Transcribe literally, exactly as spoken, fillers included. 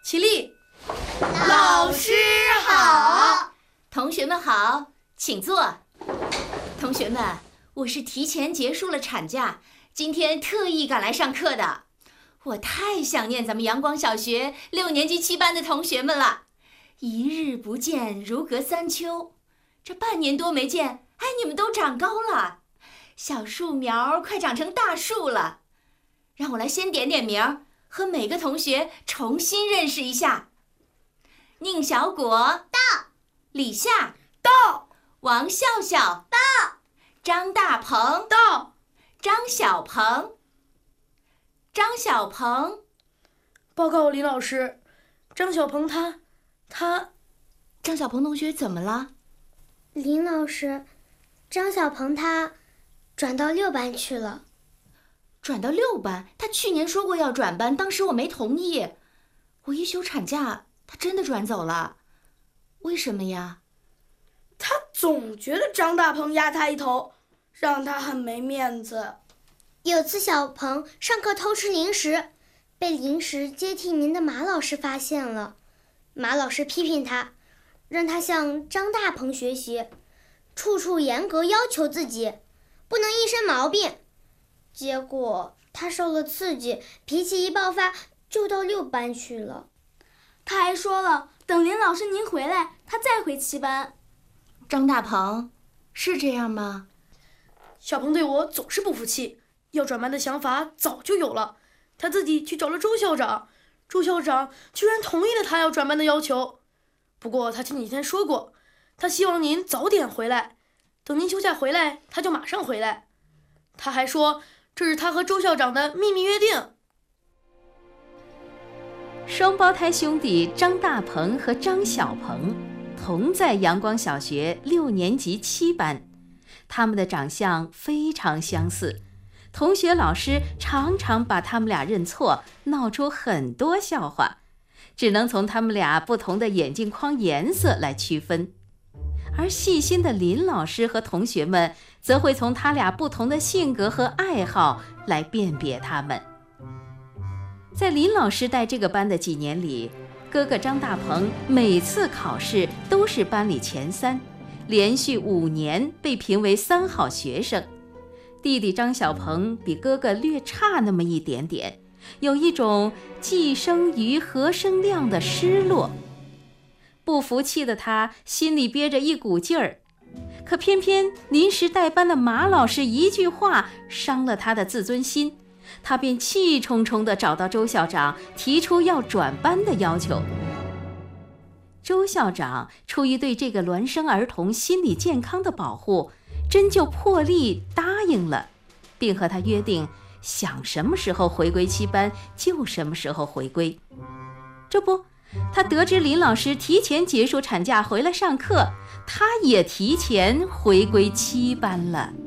起立。 老师好。 同学们好，请坐。同学们，我是提前结束了产假，今天特意赶来上课的。我太想念咱们阳光小学六年级七班的同学们了，一日不见如隔三秋。这半年多没见，哎，你们都长高了，小树苗快长成大树了。让我来先点点名，和每个同学重新认识一下。宁小果到， 李夏到， 王笑笑到， 张大鹏到， 张小鹏。张小鹏， 报告李老师，张小鹏他他张小鹏同学怎么了？ 林老师，张小鹏他转到六班去了。 转到六班？他去年说过要转班，当时我没同意。我一休产假，他真的转走了，为什么呀？ 他总觉得张大鹏压他一头，让他很没面子。 有次小鹏上课偷吃零食，被临时接替您的马老师发现了。马老师批评他，让他向张大鹏学习，处处严格要求自己，不能一身毛病。结果他受了刺激，脾气一爆发就到六班去了。 他还说了，等林老师您回来，他再回七班。 张大鹏，是这样吗？ 小鹏对我总是不服气，要转班的想法早就有了，他自己去找了周校长，周校长居然同意了他要转班的要求。不过他前几天说过，他希望您早点回来，等您休假回来，他就马上回来。他还说，这是他和周校长的秘密约定。 双胞胎兄弟张大鹏和张小鹏同在阳光小学六年级七班，他们的长相非常相似，同学老师常常把他们俩认错，闹出很多笑话，只能从他们俩不同的眼镜框颜色来区分。而细心的林老师和同学们则会从他俩不同的性格和爱好来辨别他们。在林老师带这个班的几年里，哥哥张大鹏每次考试都是班里前三，连续五年被评为三好学生。弟弟张小鹏比哥哥略差那么一点点，有一种既生瑜何生亮的失落。不服气的他心里憋着一股劲儿，可偏偏临时代班的马老师一句话伤了他的自尊心，他便气冲冲地找到周校长，提出要转班的要求。周校长出于对这个孪生儿童心理健康的保护，真就破例答应了，并和他约定想什么时候回归七班就什么时候回归。这不，他得知林老师提前结束产假回来上课，他也提前回归七班了。